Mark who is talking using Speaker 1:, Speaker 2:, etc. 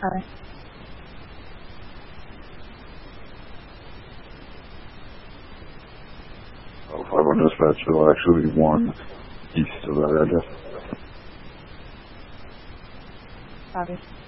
Speaker 1: Copy.
Speaker 2: Oh, 5 dispatch, there will actually be one east of that address.
Speaker 1: Copy.